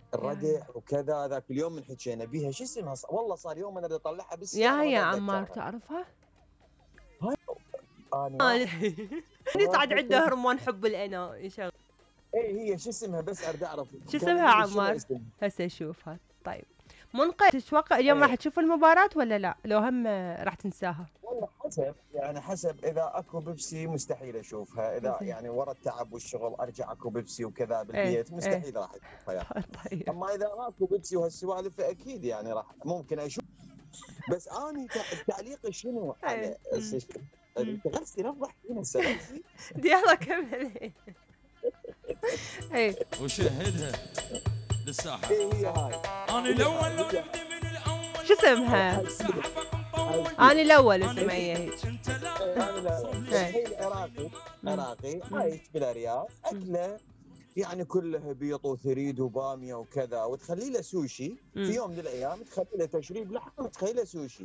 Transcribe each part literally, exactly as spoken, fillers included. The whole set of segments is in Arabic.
الردع وكذا. ذاك اليوم من حكينا بيها شو اسمها والله صار يوم انا بدي اطلعها بالسياره. يا يا عمار تعرفها؟ هاي انا انا صعد واحد عنده هرمون حب الاناء يشغل. اي هي شو اسمها بس اريد اعرف شو اسمها عمار؟ هسه اشوفها. طيب منقذ تتوقع اليوم راح تشوف المباراة ولا لا؟ لو هم راح تنساها؟ والله حسب يعني حسب. اذا اكو بيبسي مستحيل اشوفها، اذا زين. يعني ورا التعب والشغل ارجع اكو بيبسي وكذا ايه بالبيت ايه مستحيل راح اشوفها يعني. طيب اما اذا ماكو بيبسي وهالسوالف فاكيد يعني راح ممكن اشوف. بس اني تعليقي شنو على ايه أمم. غلسي نفضح فينا هسه غلسي. يلا كمل. ايه وشهدها للساحة. ايه هي هاي. انا الاول لو نبدا من الاول. شو اسمها؟ انا الاول اسمها هي. انا لا هي عراقي عراقي عايش بالارياف. اكله يعني كله بيض وثريد وباميه وكذا، وتخلي له سوشي في يوم من الايام، تخلي له تشريب لحم وتخلي له سوشي.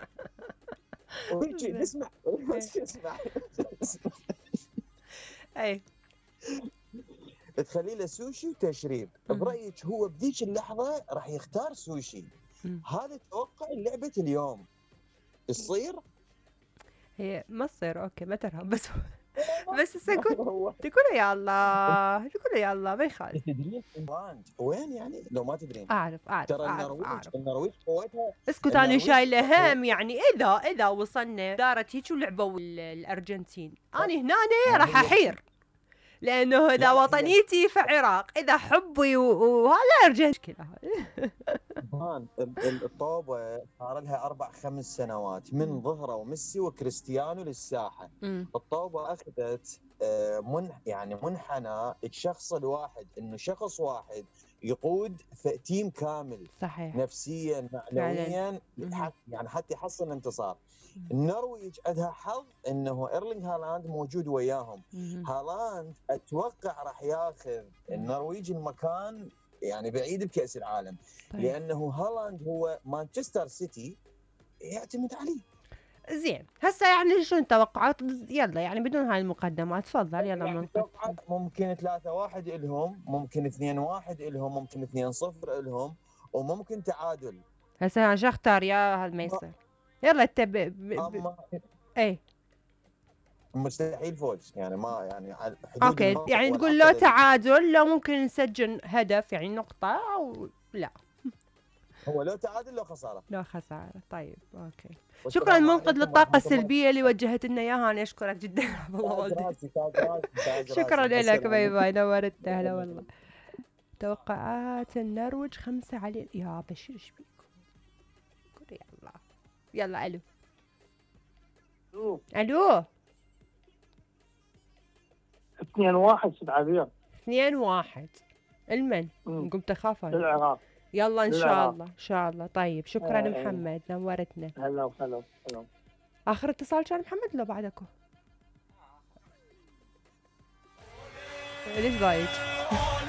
وهيك اسمع اسمع اي تخلي له سوشي وتشريب. برايك هو بذيك اللحظه راح يختار سوشي؟ هذا توقع لعبه اليوم تصير؟ هي ما تصير اوكي ما ترهب بس بس تقول تقول يا الله تقول يا الله ما يخالف. تدرين وين يعني لو ما تدرين؟ اعرف اعرف ترى اعرف النرويج اعرف النرويج قوتها. اسكت انا شايله هم يعني اذا اذا وصلنا دارت هيك ولعبوا الارجنتين انا هنا راح احير، لانه اذا وطنيتي فعراق، اذا حبي وهذا ارجنتين مشكله. الطوبه صار لها اربع خمس سنوات من ظهروا ميسي وكريستيانو للساحه. الطوبه اخذت من يعني منحنى الشخص الواحد، انه شخص واحد يقود تيم كامل صحيح نفسيا معنويا يعني حتى يحصل انتصار. النرويج عندها حظ انه ايرلينغ هالاند موجود وياهم. هالاند اتوقع راح ياخذ النرويج المكان يعني بعيد بكأس العالم. طيب. لانه هالاند هو مانشستر سيتي يعتمد عليه. زين هسه يعني شو التوقعات؟ يلا يعني بدون هاي المقدمات تفضل يلا. يعني ممكن ثلاثة واحد إلهم، ممكن اثنين واحد إلهم، ممكن اثنين صفر إلهم، وممكن تعادل. هسه انا شو اختار يا هذا ما يصير. يلا انت ب... ب... ب... اي مستحيل فوز يعني ما يعني حدود اوكي يعني تقول لو تعادل لو ممكن نسجل هدف يعني نقطة او لا. هو لو تعادل لو خسارة. لو خسارة طيب اوكي. شكرا منقذ للطاقة السلبية اللي وجهت لنا اياها، انا اشكرك جدا. شكرا لك باي باي نورتنا. هلا والله. توقعات النرويج خمسة على يا بشير ايش بيكم؟ قولي يلا يلا. الو الو الو اثنين واحد ست عبير. اثنين واحد المن قمت اخاف انا. للعراق. يلا ان شاء الله ان شاء الله. طيب شكرا آه محمد نورتنا. هلا وسهلا. هلا. اخر اتصال كان محمد لو بعدكم؟ ليش ضايج؟